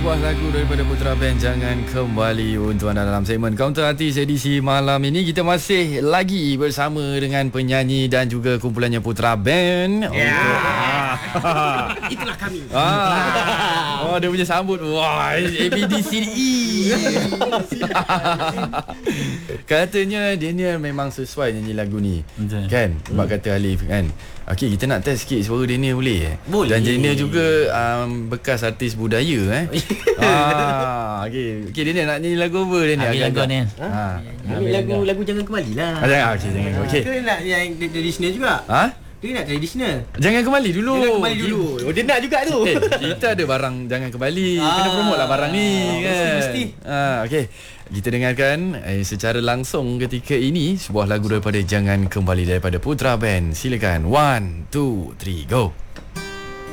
sebuah lagu daripada Putra Band, Jangan Kembali, untuk anda dalam segmen Counter Artis edisi malam ini. Kita masih lagi bersama dengan penyanyi dan juga kumpulannya Putra Band. Itulah kami. Oh, dia punya sambut. Wah, ABDCE. Katanya Daniel memang sesuai nyanyi lagu ni. Betul. Kan? Sebab kata Alif kan. Okey, kita nak test sikit suara Daniel, boleh? Boleh. Dan Daniel juga bekas artis budaya Okey, Daniel nak nyanyi lagu apa Daniel? Ambil lagu ni. Ambil lagu Jangan Kembali lah. Okey, jangan. Okey. Ke nak yang tradisional juga? Dia nak tradisional. Jangan kembali dulu. Jangan kembali dulu. Oh, dia nak juga tu. Kita ada barang Jangan Kembali. Kena promote lah barang ni kan. Mesti. Okey. Kita dengarkan secara langsung ketika ini sebuah lagu daripada Jangan Kembali daripada Putra Band. Silakan. 1, 2, 3, go.